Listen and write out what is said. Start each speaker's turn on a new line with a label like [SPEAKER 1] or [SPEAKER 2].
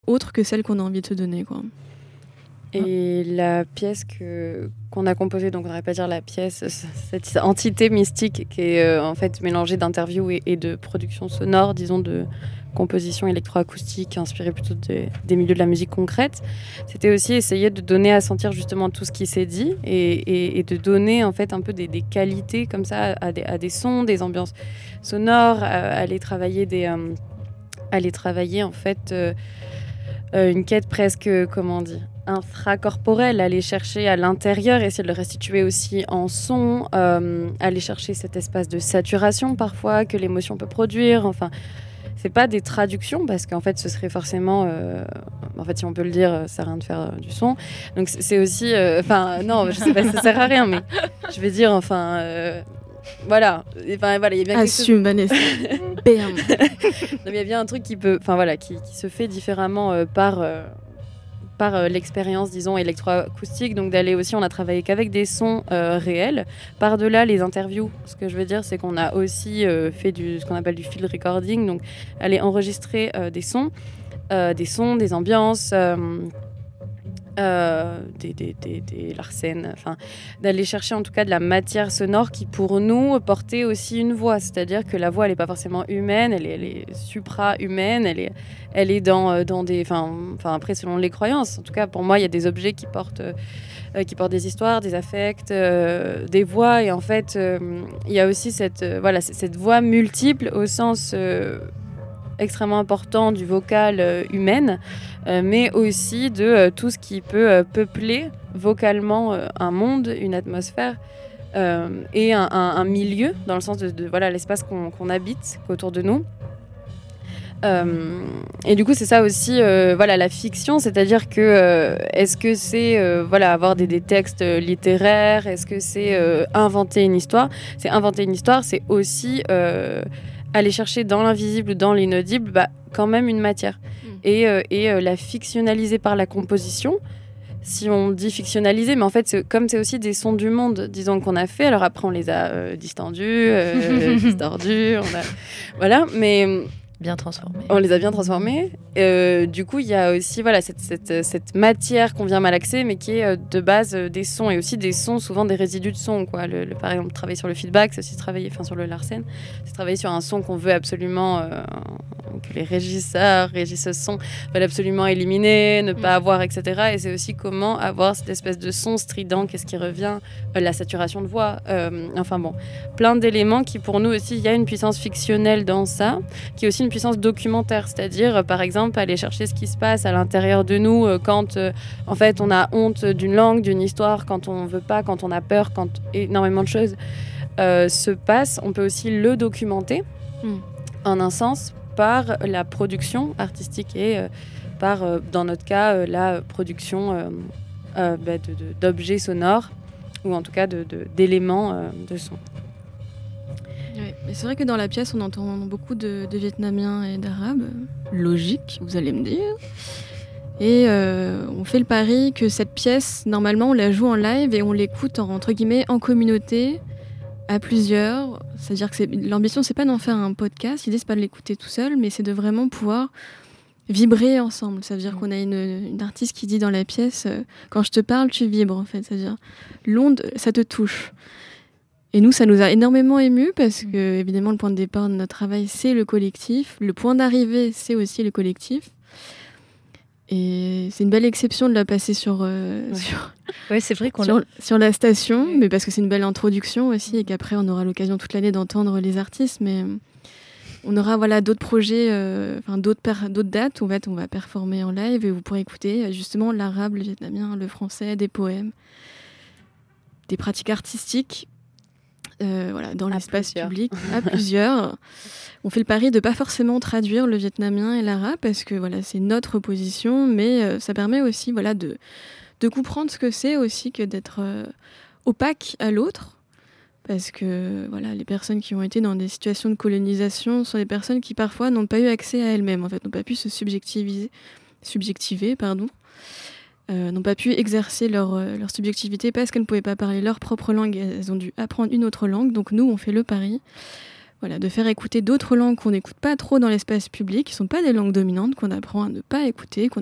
[SPEAKER 1] autre que celle qu'on a envie de se donner, quoi.
[SPEAKER 2] Et la pièce qu'on a composée, donc on n'aurait pas dire la pièce, cette entité mystique qui est en fait mélangée d'interviews et de production sonore, disons de composition électroacoustique inspirée plutôt des milieux de la musique concrète, c'était aussi essayer de donner à sentir justement tout ce qui s'est dit et de donner en fait un peu des qualités comme ça à des sons, des ambiances sonores, aller travailler en fait une quête presque, comment on dit, infracorporelle, aller chercher à l'intérieur, essayer de le restituer aussi en son, aller chercher cet espace de saturation parfois que l'émotion peut produire. Enfin, c'est pas des traductions parce qu'en fait, ce serait forcément, en fait, si on peut le dire, ça sert à rien de faire du son. Donc c'est aussi, enfin, non, je sais pas, ça sert à rien, mais je vais dire, enfin. Voilà, enfin voilà, il y a bien
[SPEAKER 1] assume Vanessa. Bam.
[SPEAKER 2] Il y a bien un truc qui peut, enfin voilà, qui se fait différemment par l'expérience, disons, électroacoustique. Donc d'aller aussi, on a travaillé qu'avec des sons réels. Par-delà les interviews, ce que je veux dire, c'est qu'on a aussi fait ce qu'on appelle du field recording, donc aller enregistrer des sons, des ambiances. Des Larsen, enfin d'aller chercher en tout cas de la matière sonore qui pour nous portait aussi une voix, c'est-à-dire que la voix elle est pas forcément humaine, elle est supra-humaine, elle est dans des, enfin après selon les croyances, en tout cas pour moi il y a des objets qui portent des histoires, des affects, des voix, et en fait il y a aussi cette voix multiple au sens extrêmement important du vocal humaine, mais aussi de tout ce qui peut peupler vocalement un monde, une atmosphère et un milieu, dans le sens de voilà, l'espace qu'on habite autour de nous. Et du coup, c'est ça aussi, voilà, la fiction, c'est-à-dire que est-ce que c'est voilà, avoir des textes littéraires, est-ce que c'est inventer une histoire ? C'est inventer une histoire, c'est aussi aller chercher dans l'invisible ou dans l'inaudible, quand même une matière. Et la fictionnaliser par la composition, si on dit fictionnaliser, mais en fait, c'est aussi des sons du monde, disons, qu'on a fait. Alors après, on les a distendus, distordus, voilà, mais
[SPEAKER 3] bien transformés.
[SPEAKER 2] On les a bien transformés. Du coup, il y a aussi voilà, cette matière qu'on vient malaxer, mais qui est de base des sons, et aussi des sons, souvent des résidus de son, quoi. Par exemple, travailler sur le feedback, c'est aussi travailler sur le Larsen, c'est travailler sur un son qu'on veut absolument, que les régisseuses son veulent absolument éliminer, ne pas avoir, etc. Et c'est aussi comment avoir cette espèce de son strident, qu'est-ce qui revient, la saturation de voix, enfin bon, plein d'éléments qui pour nous aussi, il y a une puissance fictionnelle dans ça, qui est aussi une puissance documentaire, c'est-à-dire par exemple aller chercher ce qui se passe à l'intérieur de nous quand en fait on a honte d'une langue, d'une histoire, quand on veut pas, quand on a peur, quand énormément de choses se passent. On peut aussi le documenter en un sens par la production artistique et par dans notre cas la production d'objets sonores, ou en tout cas d'éléments de son.
[SPEAKER 1] Ouais, mais c'est vrai que dans la pièce, on entend beaucoup de Vietnamiens et d'Arabes. Logique, vous allez me dire. Et on fait le pari que cette pièce, normalement, on la joue en live et on l'écoute entre guillemets en communauté, à plusieurs. C'est-à-dire que l'ambition, c'est pas d'en faire un podcast. L'idée, c'est pas de l'écouter tout seul, mais c'est de vraiment pouvoir vibrer ensemble. Ça veut dire qu'on a une artiste qui dit dans la pièce quand je te parle, tu vibres, en fait. C'est-à-dire l'onde, ça te touche. Et nous, ça nous a énormément émus parce que, évidemment, le point de départ de notre travail, c'est le collectif. Le point d'arrivée, c'est aussi le collectif. Et c'est une belle exception de la passer sur
[SPEAKER 3] c'est vrai qu'on
[SPEAKER 1] sur la station, mais parce que c'est une belle introduction aussi, et qu'après, on aura l'occasion toute l'année d'entendre les artistes. Mais on aura d'autres projets, d'autres dates où on va performer en live, et vous pourrez écouter justement l'arabe, le vietnamien, le français, des poèmes, des pratiques artistiques. Dans l'espace public, à plusieurs. On fait le pari de ne pas forcément traduire le vietnamien et l'arabe, parce que c'est notre position, mais ça permet aussi de comprendre ce que c'est aussi que d'être opaque à l'autre, parce que les personnes qui ont été dans des situations de colonisation sont des personnes qui parfois n'ont pas eu accès à elles-mêmes, en fait, n'ont pas pu se subjectiver, n'ont pas pu exercer leur subjectivité parce qu'elles ne pouvaient pas parler leur propre langue, elles ont dû apprendre une autre langue. Donc nous, on fait le pari Voilà, de faire écouter d'autres langues qu'on n'écoute pas trop dans l'espace public, qui ne sont pas des langues dominantes, qu'on apprend à ne pas écouter, qu'on